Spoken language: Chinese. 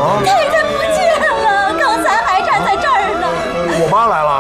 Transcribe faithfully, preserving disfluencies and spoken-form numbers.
太太不见了，刚才还站在这儿呢。 我妈来了。